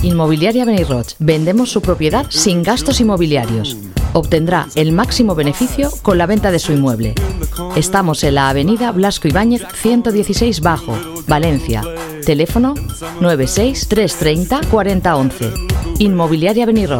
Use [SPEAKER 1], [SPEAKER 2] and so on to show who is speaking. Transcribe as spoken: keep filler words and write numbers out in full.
[SPEAKER 1] Inmobiliaria Benirroch. Vendemos su propiedad sin gastos inmobiliarios. Obtendrá el máximo beneficio con la venta de su inmueble. Estamos en la avenida Blasco Ibáñez ciento dieciséis Bajo, Valencia. Teléfono nueve seis, tres treinta, cuarenta once. Inmobiliaria Benirroch.